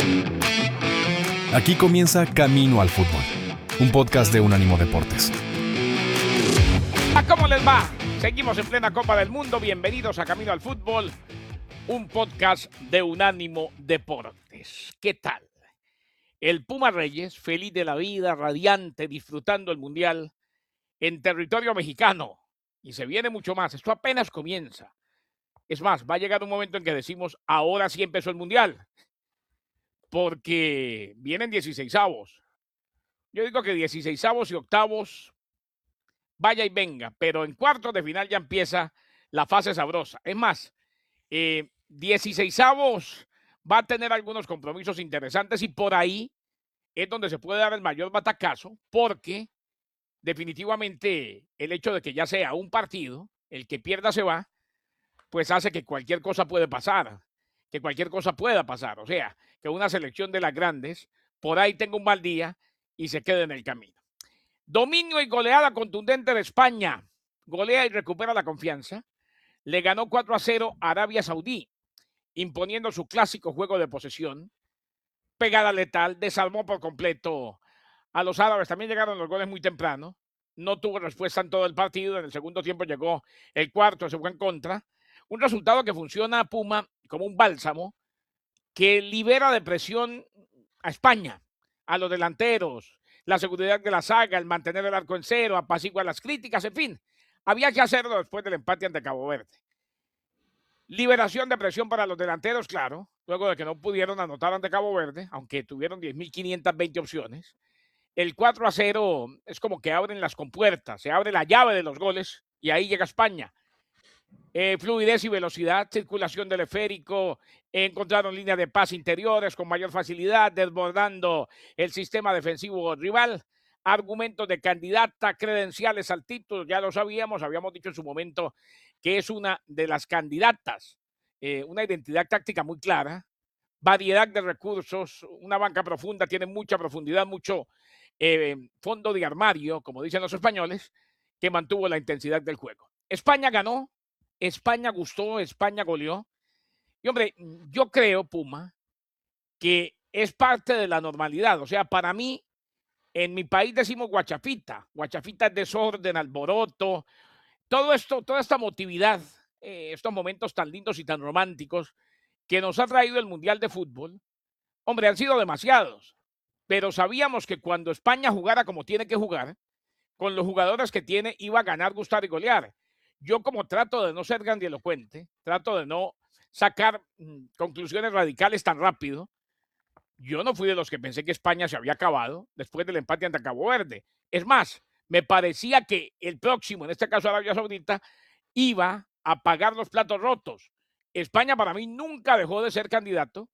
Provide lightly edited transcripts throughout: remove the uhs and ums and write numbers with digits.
Aquí comienza Camino al Fútbol, un podcast de Unánimo Deportes. ¿Cómo les va? Seguimos en plena Copa del Mundo. Bienvenidos a Camino al Fútbol, un podcast de Unánimo Deportes. ¿Qué tal? El Puma Reyes, feliz de la vida, radiante, disfrutando el Mundial en territorio mexicano. Y se viene mucho más. Esto apenas comienza. Es más, va a llegar un momento en que decimos, ahora sí empezó el Mundial. Porque vienen 16avos. Yo digo que 16avos y octavos, vaya y venga, pero en cuartos de final ya empieza la fase sabrosa. Es más, 16avos va a tener algunos compromisos interesantes y por ahí es donde se puede dar el mayor batacazo, porque definitivamente el hecho de que ya sea un partido, el que pierda se va, pues hace que cualquier cosa puede pasar, que cualquier cosa pueda pasar. O sea, que una selección de las grandes por ahí tenga un mal día y se quede en el camino. Dominio y goleada contundente de España. Golea y recupera la confianza. Le ganó 4-0 a Arabia Saudí, imponiendo su clásico juego de posesión. Pegada letal, desarmó por completo a los árabes. También llegaron los goles muy temprano. No tuvo respuesta en todo el partido. En el segundo tiempo llegó el cuarto, se fue en contra. Un resultado que funciona a Puma como un bálsamo que libera de presión a España, a los delanteros, la seguridad de la saga, el mantener el arco en cero, apacigua las críticas, en fin. Había que hacerlo después del empate ante Cabo Verde. Liberación de presión para los delanteros, claro, luego de que no pudieron anotar ante Cabo Verde, aunque tuvieron 10.520 opciones. El 4-0 es como que abren las compuertas, se abre la llave de los goles y ahí llega España. Fluidez y velocidad, circulación del esférico, encontraron líneas de pase interiores con mayor facilidad, desbordando el sistema defensivo rival. Argumentos de candidata, credenciales al título, ya lo sabíamos, habíamos dicho en su momento que es una de las candidatas, una identidad táctica muy clara, variedad de recursos, una banca profunda, tiene mucha profundidad, mucho fondo de armario, como dicen los españoles, que mantuvo la intensidad del juego. España ganó, España gustó, España goleó. Y hombre, yo creo, Puma, que es parte de la normalidad. O sea, para mí, en mi país decimos guachafita. Guachafita es desorden, alboroto, todo esto, toda esta motividad, estos momentos tan lindos y tan románticos que nos ha traído el Mundial de Fútbol. Hombre, han sido demasiados. Pero sabíamos que cuando España jugara como tiene que jugar, con los jugadores que tiene, iba a ganar, gustar y golear. Yo, como trato de no ser grandilocuente, trato de no sacar conclusiones radicales tan rápido, yo no fui de los que pensé que España se había acabado después del empate ante Cabo Verde. Es más, me parecía que el próximo, en este caso Arabia Saudita, iba a pagar los platos rotos. España para mí nunca dejó de ser candidato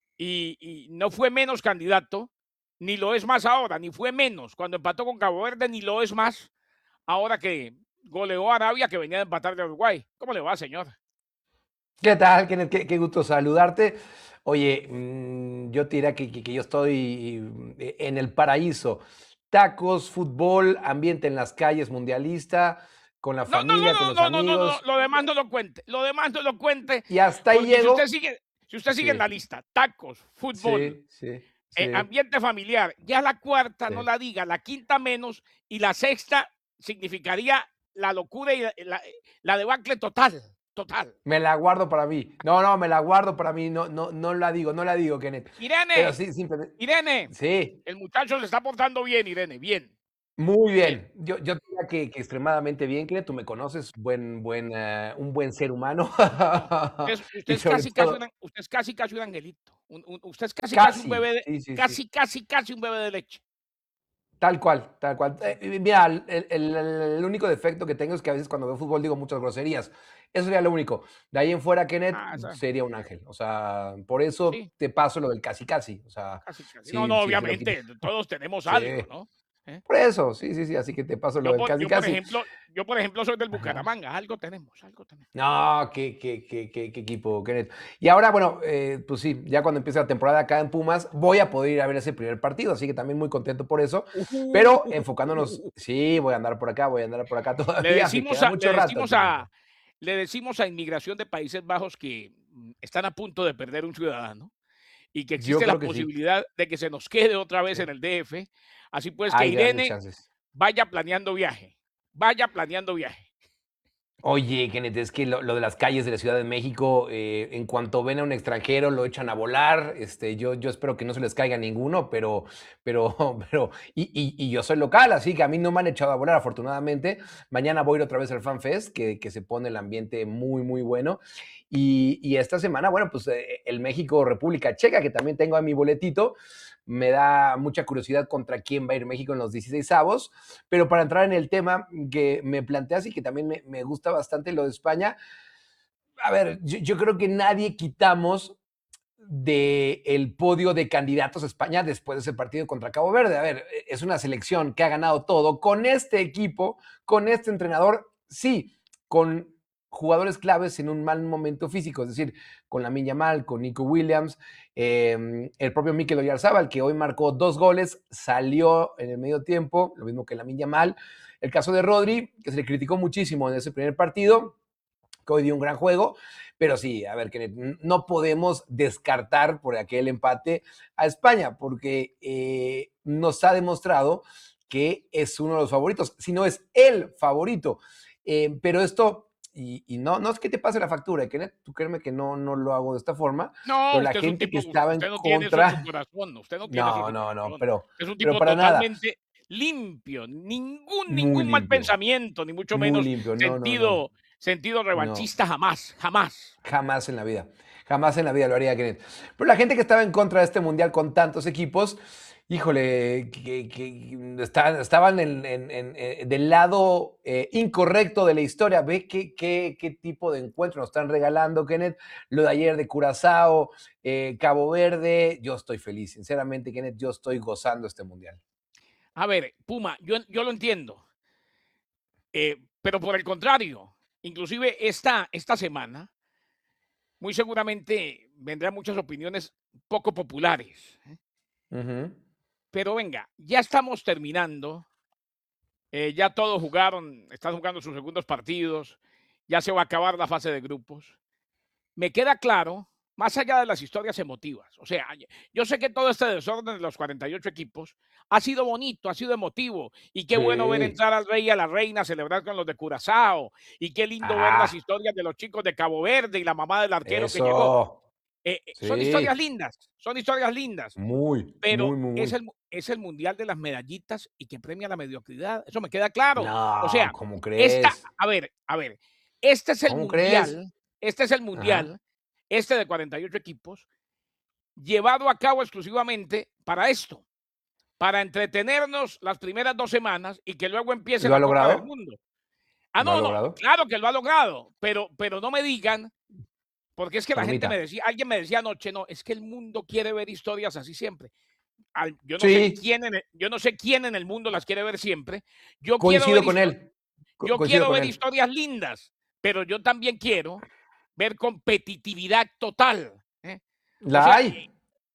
y no fue menos candidato, ni lo es más ahora, ni fue menos cuando empató con Cabo Verde, ni lo es más ahora que goleó a Arabia, que venía de empatar de Uruguay. ¿Cómo le va, señor? ¿Qué tal, Kenneth? Qué gusto saludarte. Oye, yo te diría que yo estoy en el paraíso. Tacos, fútbol, ambiente en las calles mundialista, con la familia, con los amigos. Lo demás no lo cuente. Lo demás no lo cuente. Y hasta ahí Porque llego. si usted sigue en la lista, tacos, fútbol, Sí. ambiente familiar, ya la cuarta Sí. no la diga, la quinta menos, y la sexta significaría la locura y la debacle total. Me la guardo para mí. No, me la guardo para mí. No la digo, Kenneth. Irene, Pero sí, simplemente. Irene, Sí. el muchacho se está portando bien, Irene, bien. Muy bien. Yo diría que extremadamente bien, Kenneth. Tú me conoces, un buen ser humano. Usted Y es sobre todo, casi un angelito. Usted es casi un casi. bebé de, Sí. casi un bebé de leche. Tal cual, tal cual. Mira, el único defecto que tengo es que a veces cuando veo fútbol digo muchas groserías. Eso sería lo único. De ahí en fuera, Kenneth, sería un ángel. O sea, por eso Sí, te paso lo del casi casi. O sea, casi. No, sí, sí, se lo quito. obviamente, todos tenemos Sí. algo, ¿no? ¿Eh? Por eso, sí. Así que te paso lo del casi casi. Yo, por ejemplo, soy del Ajá. Bucaramanga. Algo tenemos. No, qué equipo, Kenneth. Y ahora, bueno, pues sí, ya cuando empiece la temporada acá en Pumas, voy a poder ir a ver ese primer partido, así que también muy contento por eso. Pero enfocándonos, sí, voy a andar por acá todavía, me queda mucho rato. Le decimos a Inmigración de Países Bajos que están a punto de perder un ciudadano. y que Yo existe la creo que sí. posibilidad de que se nos quede otra vez Sí. en el DF. Así pues, que Hay grandes Irene chances. vaya planeando viaje, vaya planeando viaje. Oye, Kenneth, es que lo de las calles de la Ciudad de México, en cuanto ven a un extranjero, lo echan a volar. Yo espero que no se les caiga ninguno, pero, y yo soy local, así que a mí no me han echado a volar, afortunadamente. Mañana voy a ir otra vez al Fan Fest, que se pone el ambiente muy, muy bueno. Y esta semana, bueno, pues el México-República Checa, que también tengo a mi boletito, me da mucha curiosidad contra quién va a ir México en los 16avos. Pero para entrar en el tema que me planteas y que también me gusta bastante lo de España, a ver, yo creo que nadie quitamos del podio de candidatos a España después de ese partido contra Cabo Verde. A ver, es una selección que ha ganado todo con este equipo, con este entrenador, sí, con jugadores claves en un mal momento físico, es decir, con Lamine Yamal, con Nico Williams, el propio Mikel Oyarzabal, que hoy marcó 2 goles, salió en el medio tiempo, lo mismo que Lamine Yamal. El caso de Rodri, que se le criticó muchísimo en ese primer partido, que hoy dio un gran juego, pero sí, a ver, que no podemos descartar por aquel empate a España, porque nos ha demostrado que es uno de los favoritos, si no es el favorito. Pero esto, y no es que te pase la factura, Kenneth, tú créeme que no lo hago de esta forma, No, pero la usted es un gente que tipo, estaba en usted no tiene eso en su contra, corazón, usted no tiene eso en no, su no, no, corazón. Es un pero tipo para nada, totalmente limpio, muy ningún mal limpio, pensamiento, ni mucho muy menos limpio, no, sentido no. revanchista, jamás, jamás. Jamás en la vida. Jamás en la vida lo haría Kenneth. Pero la gente que estaba en contra de este mundial con tantos equipos, híjole, estaban del lado incorrecto de la historia. Ve qué tipo de encuentro nos están regalando, Kenneth. Lo de ayer de Curazao, Cabo Verde. Yo estoy feliz, sinceramente, Kenneth. Yo estoy gozando este mundial. A ver, Puma, yo lo entiendo, pero por el contrario, inclusive esta semana, muy seguramente vendrán muchas opiniones poco populares. Ujú. Pero venga, ya estamos terminando. Ya todos jugaron, están jugando sus segundos partidos. Ya se va a acabar la fase de grupos. Me queda claro, más allá de las historias emotivas. O sea, yo sé que todo este desorden de los 48 equipos ha sido bonito, ha sido emotivo. Y qué bueno ver Sí. entrar al rey y a la reina, celebrar con los de Curazao. Y qué lindo ver las Ah, historias de los chicos de Cabo Verde y la mamá del arquero que llegó. eso. Sí. Son historias lindas, Muy, pero muy, muy, muy. es el mundial de las medallitas y que premia la mediocridad. Eso me queda claro. O No, sea, ¿cómo esta, crees? a ver, este es el ¿Cómo crees? mundial, este es el Ajá. mundial, este de 48 equipos, llevado a cabo exclusivamente para esto, para entretenernos las primeras 2 semanas y que luego empiece ¿Lo ha la Copa del logrado? Mundo. ¿Lo ha No, logrado? claro que lo ha logrado, pero no me digan, porque es que la gente Palomita. me decía, alguien me decía anoche, no, es que el mundo quiere ver historias así siempre. Sí, Yo no sé quién en el mundo las quiere ver siempre. Yo quiero coincido ver con histo él. yo Coincido quiero con ver él. historias lindas, pero yo también quiero ver competitividad total, ¿eh? O ¿La sea, hay?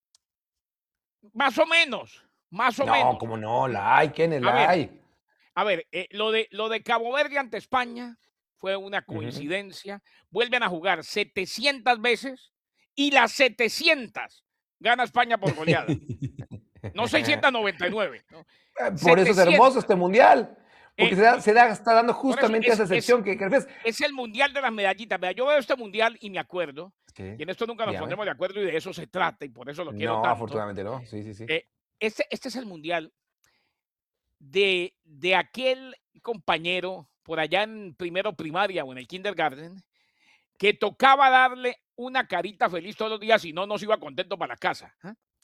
más o No, menos. cómo no, la hay, Kenneth, A la ver, hay. lo de Cabo Verde ante España fue una Ujú. coincidencia. Vuelven a jugar 700 veces y las 700 gana España por goleada. No 699, ¿no? Por eso es hermoso 700. este mundial, porque Eh, está dando por eso justamente esa excepción que ves. es el mundial de las medallitas. Vea, yo veo este mundial y me acuerdo, Sí, y en esto nunca nos dígame. pondremos de acuerdo y de eso se trata y por eso lo quiero No, tanto. afortunadamente no. Sí, sí, sí. Este es el mundial de aquel compañero por allá en primero primaria o en el kindergarten que tocaba darle una carita feliz todos los días y no nos iba contento para la casa. ¿Ah?